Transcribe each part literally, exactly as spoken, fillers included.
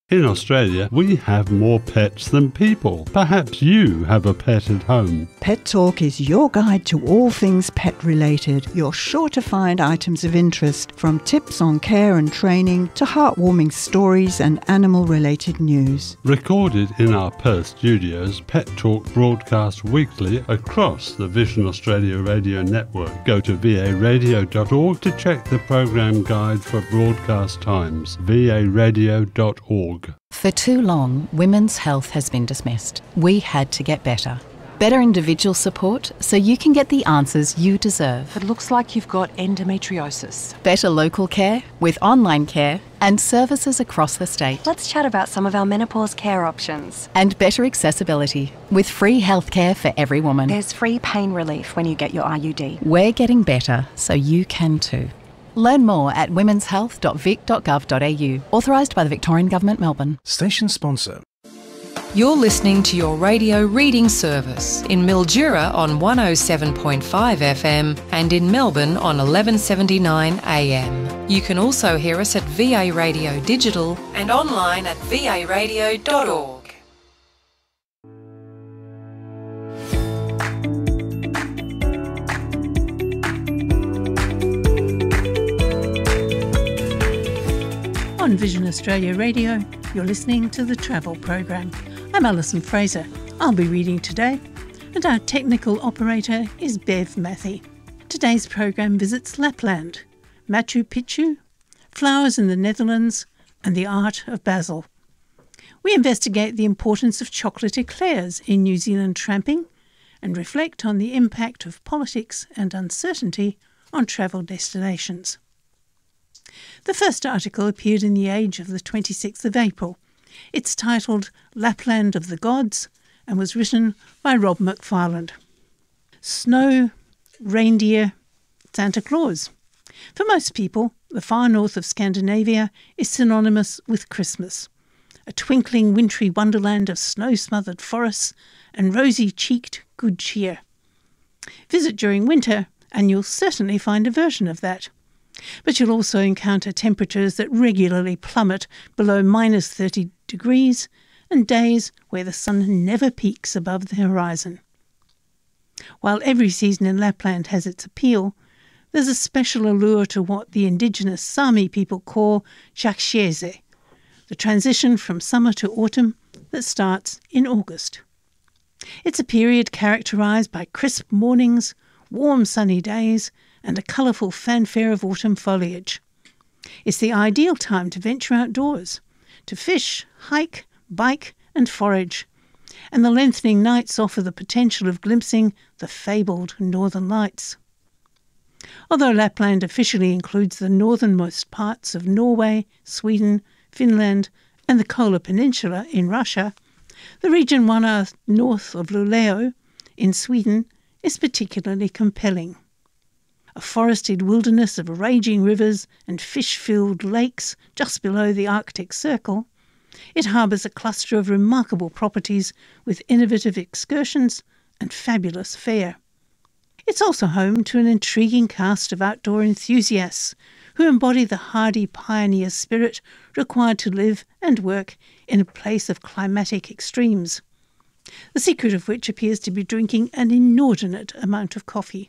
In Australia, we have more pets than people. Perhaps you have a pet at home. Pet Talk is your guide to all things pet related. You're sure to find items of interest, from tips on care and training to heartwarming stories and animal related news. Recorded in our Perth studios, Pet Talk broadcasts weekly across the Vision Australia radio network. Go to v a radio dot org to check the program guide for broadcast times. v a radio dot org. For too long, women's health has been dismissed. We had to get better. Better individual support so you can get the answers you deserve. It looks like you've got endometriosis. Better local care with online care and services across the state. Let's chat about some of our menopause care options. And better accessibility with free healthcare for every woman. There's free pain relief when you get your I U D. We're getting better so you can too. Learn more at womens health dot vic dot gov dot a u. Authorised by the Victorian Government, Melbourne. Station sponsor. You're listening to your radio reading service in Mildura on one oh seven point five F M and in Melbourne on eleven seventy-nine A M. You can also hear us at V A Radio Digital and online at v a radio dot org. On Vision Australia Radio, you're listening to the Travel Program. I'm Alison Fraser. I'll be reading today, and our technical operator is Bev Matthey. Today's program visits Lapland, Machu Picchu, flowers in the Netherlands, and the art of basil. We investigate the importance of chocolate eclairs in New Zealand tramping and reflect on the impact of politics and uncertainty on travel destinations. The first article appeared in The Age of the twenty-sixth of April. It's titled Lapland of the Gods and was written by Rob McFarland. Snow, reindeer, Santa Claus. For most people, the far north of Scandinavia is synonymous with Christmas, a twinkling wintry wonderland of snow-smothered forests and rosy-cheeked good cheer. Visit during winter and you'll certainly find a version of that. But you'll also encounter temperatures that regularly plummet below minus thirty degrees and days where the sun never peaks above the horizon. While every season in Lapland has its appeal, there's a special allure to what the indigenous Sami people call Chakshiese, the transition from summer to autumn that starts in August. It's a period characterised by crisp mornings, warm sunny days, and a colourful fanfare of autumn foliage. It's the ideal time to venture outdoors, to fish, hike, bike and forage, and the lengthening nights offer the potential of glimpsing the fabled Northern Lights. Although Lapland officially includes the northernmost parts of Norway, Sweden, Finland and the Kola Peninsula in Russia, the region one hour north of Luleå in Sweden is particularly compelling. A forested wilderness of raging rivers and fish-filled lakes just below the Arctic Circle, it harbours a cluster of remarkable properties with innovative excursions and fabulous fare. It's also home to an intriguing cast of outdoor enthusiasts who embody the hardy pioneer spirit required to live and work in a place of climatic extremes, the secret of which appears to be drinking an inordinate amount of coffee.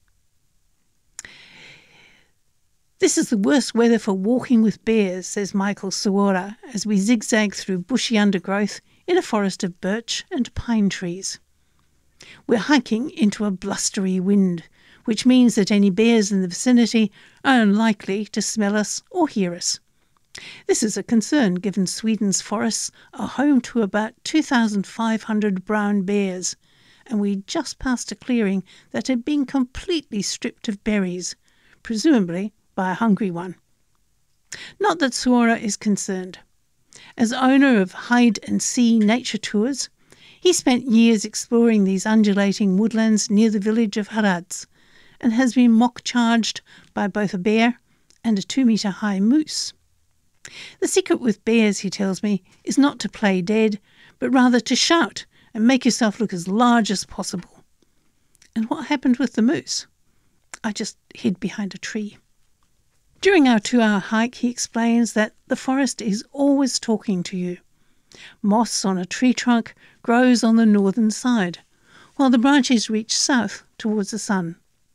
This is the worst weather for walking with bears, says Michael Suora, as we zigzag through bushy undergrowth in a forest of birch and pine trees. We're hiking into a blustery wind, which means that any bears in the vicinity are unlikely to smell us or hear us. This is a concern given Sweden's forests are home to about two thousand five hundred brown bears, and we just passed a clearing that had been completely stripped of berries, presumably by a hungry one. Not that Suora is concerned. As owner of Hide and See Nature Tours, he spent years exploring these undulating woodlands near the village of Hradec and has been mock-charged by both a bear and a two-metre-high moose. The secret with bears, he tells me, is not to play dead, but rather to shout and make yourself look as large as possible. And what happened with the moose? I just hid behind a tree. During our two-hour hike, he explains that the forest is always talking to you. Moss on a tree trunk grows on the northern side, while the branches reach south towards the sun.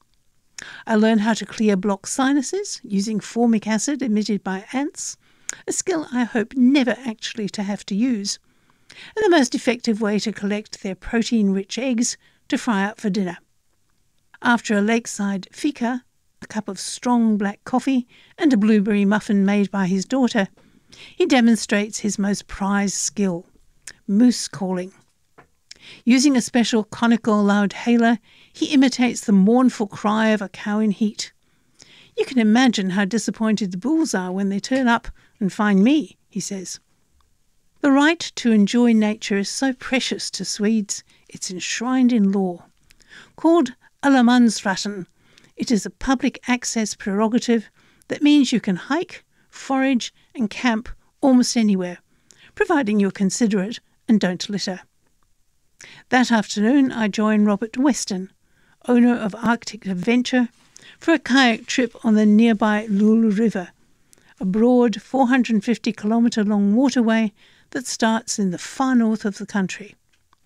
I learn how to clear blocked sinuses using formic acid emitted by ants, a skill I hope never actually to have to use, and the most effective way to collect their protein-rich eggs to fry up for dinner. After a lakeside fika, a cup of strong black coffee and a blueberry muffin made by his daughter, he demonstrates his most prized skill, moose calling. Using a special conical loudhailer, he imitates the mournful cry of a cow in heat. You can imagine how disappointed the bulls are when they turn up and find me, he says. The right to enjoy nature is so precious to Swedes, it's enshrined in law. Called allemansrätten, it is a public access prerogative that means you can hike, forage and camp almost anywhere, providing you're considerate and don't litter. That afternoon I join Robert Weston, owner of Arctic Adventure, for a kayak trip on the nearby Lule River, a broad four hundred fifty kilometre long waterway that starts in the far north of the country.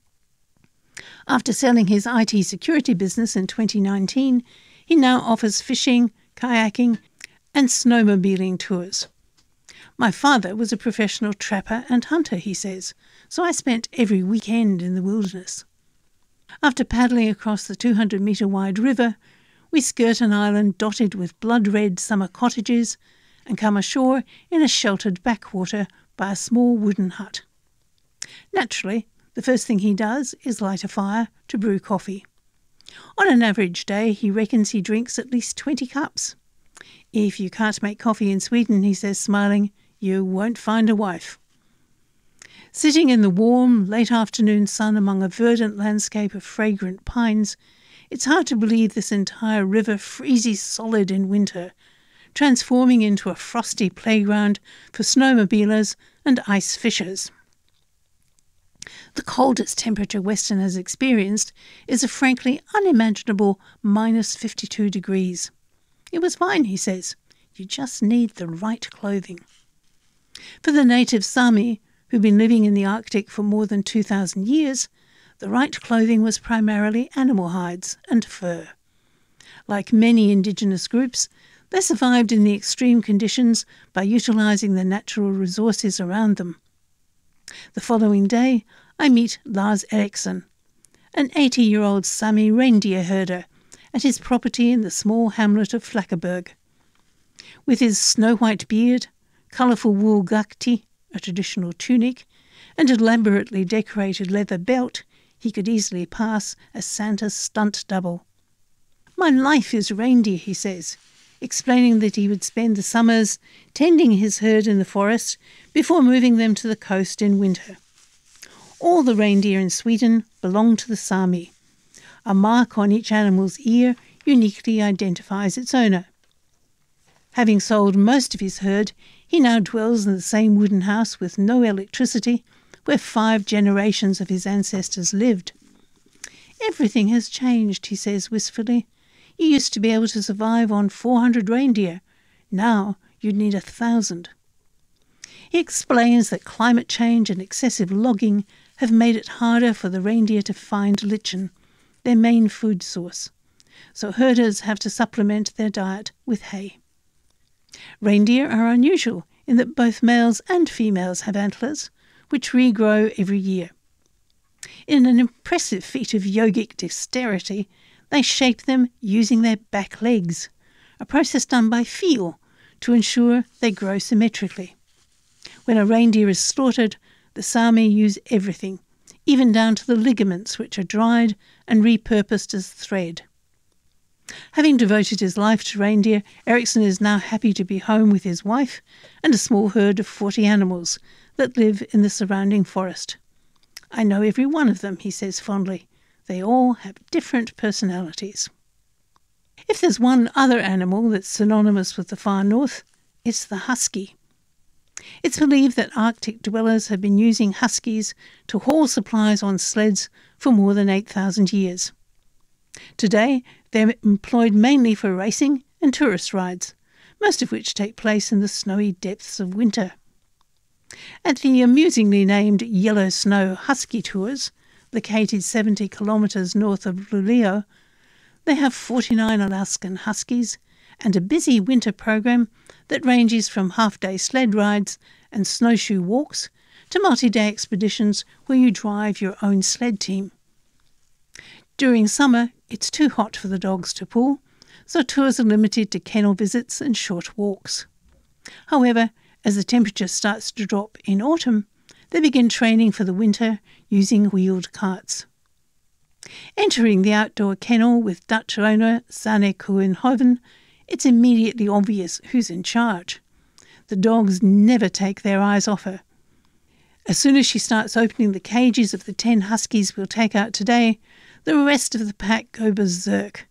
After selling his I T security business in twenty nineteen, he now offers fishing, kayaking and snowmobiling tours. My father was a professional trapper and hunter, he says, so I spent every weekend in the wilderness. After paddling across the two hundred metre wide river, we skirt an island dotted with blood-red summer cottages and come ashore in a sheltered backwater by a small wooden hut. Naturally, the first thing he does is light a fire to brew coffee. On an average day, he reckons he drinks at least twenty cups. If you can't make coffee in Sweden, he says, smiling, you won't find a wife. Sitting in the warm, late afternoon sun among a verdant landscape of fragrant pines, it's hard to believe this entire river freezes solid in winter, transforming into a frosty playground for snowmobilers and ice fishers. The coldest temperature Weston has experienced is a frankly unimaginable minus fifty-two degrees. It was fine, he says. You just need the right clothing. For the native Sami, who've been living in the Arctic for more than two thousand years, the right clothing was primarily animal hides and fur. Like many indigenous groups, they survived in the extreme conditions by utilising the natural resources around them. The following day, I meet Lars Eriksson, an eighty-year-old Sami reindeer herder, at his property in the small hamlet of Flackeberg. With his snow-white beard, colourful wool gakti, a traditional tunic, and elaborately decorated leather belt, he could easily pass as Santa's stunt double. My life is reindeer, he says, explaining that he would spend the summers tending his herd in the forest before moving them to the coast in winter. All the reindeer in Sweden belong to the Sami. A mark on each animal's ear uniquely identifies its owner. Having sold most of his herd, he now dwells in the same wooden house with no electricity, where five generations of his ancestors lived. Everything has changed, he says wistfully. You used to be able to survive on four hundred reindeer. Now you'd need a thousand. He explains that climate change and excessive logging have made it harder for the reindeer to find lichen, their main food source, so herders have to supplement their diet with hay. Reindeer are unusual in that both males and females have antlers, which regrow every year. In an impressive feat of yogic dexterity, they shape them using their back legs, a process done by feel to ensure they grow symmetrically. When a reindeer is slaughtered, the Sami use everything, even down to the ligaments, which are dried and repurposed as thread. Having devoted his life to reindeer, Eriksson is now happy to be home with his wife and a small herd of forty animals that live in the surrounding forest. I know every one of them, he says fondly. They all have different personalities. If there's one other animal that's synonymous with the far north, it's the husky. It's believed that Arctic dwellers have been using huskies to haul supplies on sleds for more than eight thousand years. Today, they're employed mainly for racing and tourist rides, most of which take place in the snowy depths of winter. At the amusingly named Yellow Snow Husky Tours, located seventy kilometres north of Luleo, they have forty-nine Alaskan Huskies and a busy winter program that ranges from half-day sled rides and snowshoe walks to multi-day expeditions where you drive your own sled team. During summer, it's too hot for the dogs to pull, so tours are limited to kennel visits and short walks. However, as the temperature starts to drop in autumn, they begin training for the winter using wheeled carts. Entering the outdoor kennel with Dutch owner Sanne Kouwenhoven, it's immediately obvious who's in charge. The dogs never take their eyes off her. As soon as she starts opening the cages of the ten huskies we'll take out today, the rest of the pack go berserk,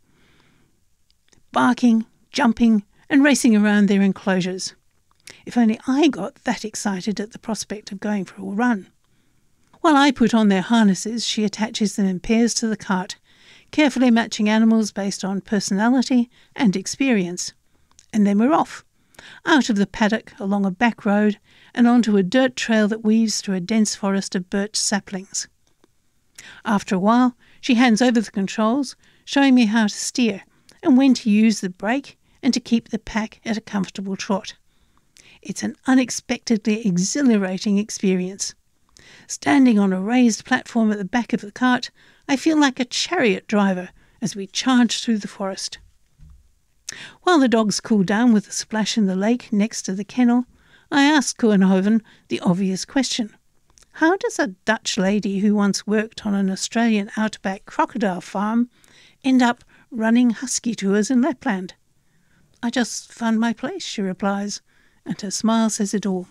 barking, jumping, and racing around their enclosures. If only I got that excited at the prospect of going for a run. While I put on their harnesses, she attaches them in pairs to the cart, carefully matching animals based on personality and experience. And then we're off, out of the paddock, along a back road, and onto a dirt trail that weaves through a dense forest of birch saplings. After a while, she hands over the controls, showing me how to steer and when to use the brake and to keep the pack at a comfortable trot. It's an unexpectedly exhilarating experience. Standing on a raised platform at the back of the cart, I feel like a chariot driver as we charge through the forest. While the dogs cool down with a splash in the lake next to the kennel, I ask Kouwenhoven the obvious question. How does a Dutch lady who once worked on an Australian outback crocodile farm end up running husky tours in Lapland? I just found my place, she replies, and her smile says it all.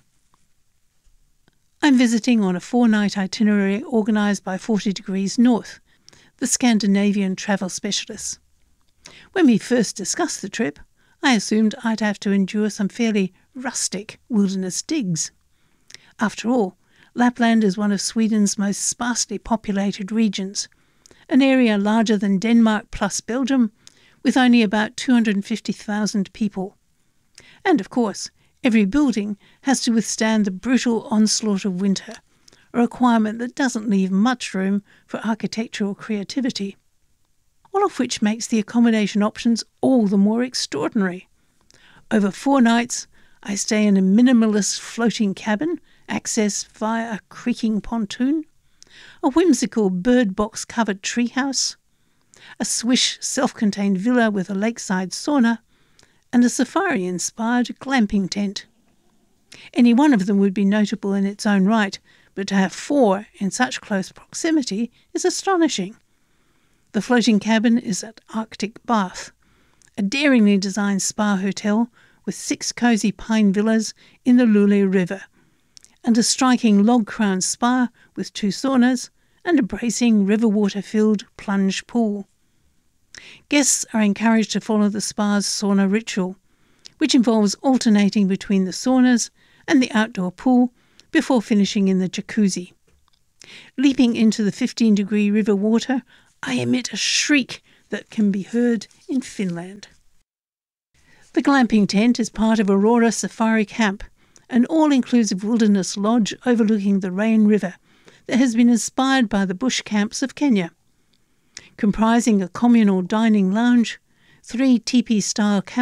I'm visiting on a four-night itinerary organised by forty Degrees North, the Scandinavian travel specialists. When we first discussed the trip, I assumed I'd have to endure some fairly rustic wilderness digs. After all, Lapland is one of Sweden's most sparsely populated regions, an area larger than Denmark plus Belgium, with only about two hundred fifty thousand people. And of course, every building has to withstand the brutal onslaught of winter, a requirement that doesn't leave much room for architectural creativity. All of which makes the accommodation options all the more extraordinary. Over four nights, I stay in a minimalist floating cabin, accessed via a creaking pontoon, a whimsical bird box-covered treehouse, a swish self-contained villa with a lakeside sauna, and a safari-inspired glamping tent. Any one of them would be notable in its own right, but to have four in such close proximity is astonishing. The floating cabin is at Arctic Bath, a daringly designed spa hotel with six cosy pine villas in the Lule River, and a striking log-crowned spa with two saunas and a bracing river water-filled plunge pool. Guests are encouraged to follow the spa's sauna ritual, which involves alternating between the saunas and the outdoor pool before finishing in the jacuzzi. Leaping into the fifteen-degree river water, I emit a shriek that can be heard in Finland. The glamping tent is part of Aurora Safari Camp, an all-inclusive wilderness lodge overlooking the Rain River that has been inspired by the bush camps of Kenya. Comprising a communal dining lounge, three teepee-style cabins,